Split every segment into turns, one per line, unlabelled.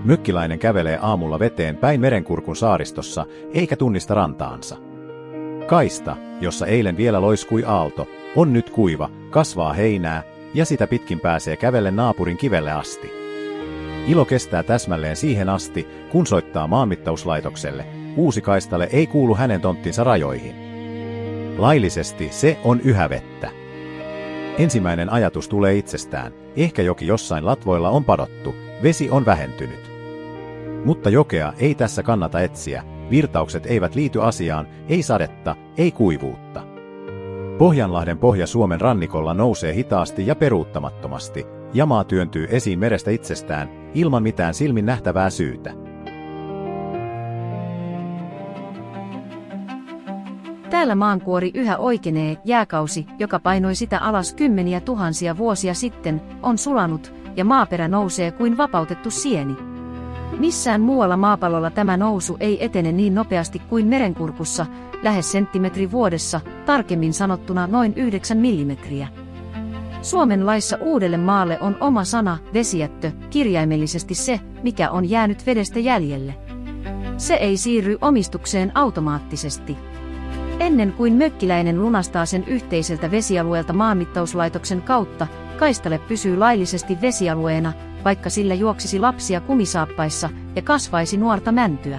Mökkiläinen kävelee aamulla veteen päin Merenkurkun saaristossa, eikä tunnista rantaansa. Kaista, jossa eilen vielä loiskui aalto, on nyt kuiva, kasvaa heinää, ja sitä pitkin pääsee kävellen naapurin kivelle asti. Ilo kestää täsmälleen siihen asti, kun soittaa maanmittauslaitokselle. Uusi kaistale ei kuulu hänen tonttinsa rajoihin. Laillisesti se on yhä vettä. Ensimmäinen ajatus tulee itsestään. Ehkä joki jossain latvoilla on padottu, vesi on vähentynyt. Mutta jokea ei tässä kannata etsiä, virtaukset eivät liity asiaan, ei sadetta, ei kuivuutta. Pohjanlahden pohja Suomen rannikolla nousee hitaasti ja peruuttamattomasti, ja maa työntyy esiin merestä itsestään, ilman mitään silmin nähtävää syytä.
Täällä maankuori yhä oikenee, jääkausi, joka painoi sitä alas kymmeniä tuhansia vuosia sitten, on sulanut, ja maaperä nousee kuin vapautettu sieni. Missään muualla maapallolla tämä nousu ei etene niin nopeasti kuin Merenkurkussa, lähes senttimetri vuodessa, tarkemmin sanottuna noin 9 millimetriä. Suomen laissa uudelle maalle on oma sana, vesijättö, kirjaimellisesti se, mikä on jäänyt vedestä jäljelle. Se ei siirry omistukseen automaattisesti. Ennen kuin mökkiläinen lunastaa sen yhteiseltä vesialueelta maanmittauslaitoksen kautta, kaistale pysyy laillisesti vesialueena, vaikka sillä juoksisi lapsia kumisaappaissa ja kasvaisi nuorta mäntyä.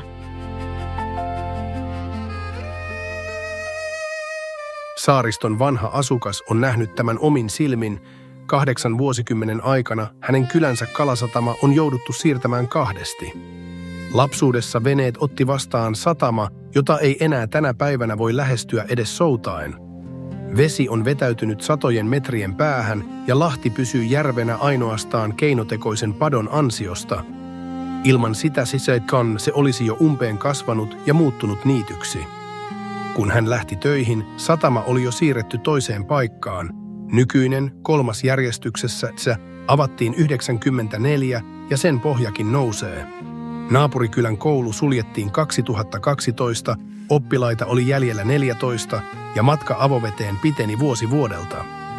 Saariston vanha asukas on nähnyt tämän omin silmin. 8 vuosikymmenen aikana hänen kylänsä kalasatama on jouduttu siirtämään 2. Lapsuudessa veneet otti vastaan satama, jota ei enää tänä päivänä voi lähestyä edes soutaen. Vesi on vetäytynyt satojen metrien päähän ja lahti pysyy järvenä ainoastaan keinotekoisen padon ansiosta. Ilman sitä sisäikään se olisi jo umpeen kasvanut ja muuttunut niityksi. Kun hän lähti töihin, satama oli jo siirretty toiseen paikkaan. Nykyinen 3. järjestyksessä se avattiin 1994 ja sen pohjakin nousee. Naapurikylän koulu suljettiin 2012, oppilaita oli jäljellä 14 ja matka avoveteen piteni vuosi vuodelta.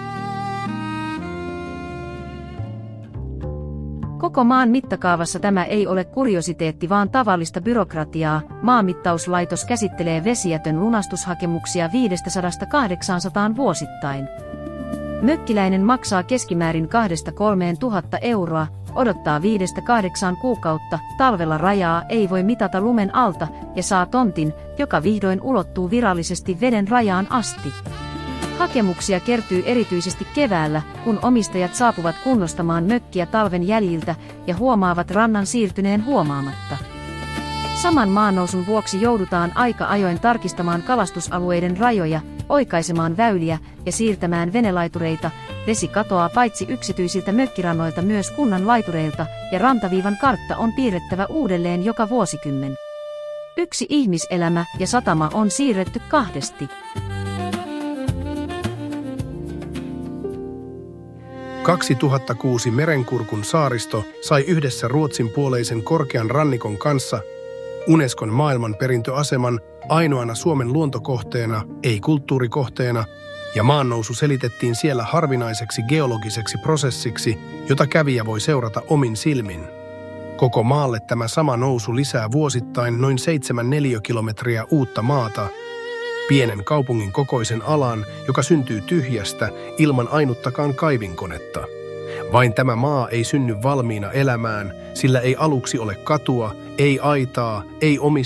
Koko maan mittakaavassa tämä ei ole kuriositeetti, vaan tavallista byrokratiaa. Maanmittauslaitos käsittelee vesijätön lunastushakemuksia 500–800 vuosittain. Mökkiläinen maksaa keskimäärin 2–3 tuhatta euroa, odottaa 5–8 kuukautta, talvella rajaa ei voi mitata lumen alta ja saa tontin, joka vihdoin ulottuu virallisesti veden rajaan asti. Hakemuksia kertyy erityisesti keväällä, kun omistajat saapuvat kunnostamaan mökkiä talven jäljiltä ja huomaavat rannan siirtyneen huomaamatta. Saman maannousun vuoksi joudutaan aika ajoin tarkistamaan kalastusalueiden rajoja, oikaisemaan väyliä ja siirtämään venelaitureita. Vesi katoaa paitsi yksityisiltä mökkirannoilta myös kunnan laitureilta, ja rantaviivan kartta on piirrettävä uudelleen joka vuosikymmen. 1 ihmiselämä ja satama on siirretty 2.
2006 Merenkurkun saaristo sai yhdessä ruotsinpuoleisen korkean rannikon kanssa Unescon maailmanperintöaseman ainoana Suomen luontokohteena, ei kulttuurikohteena, ja maannousu selitettiin siellä harvinaiseksi geologiseksi prosessiksi, jota kävijä voi seurata omin silmin. Koko maalle tämä sama nousu lisää vuosittain noin 7 neliökilometriä uutta maata, pienen kaupungin kokoisen alan, joka syntyy tyhjästä ilman ainuttakaan kaivinkonetta. Vain tämä maa ei synny valmiina elämään, sillä ei aluksi ole katua, ei aitaa, ei omistusta.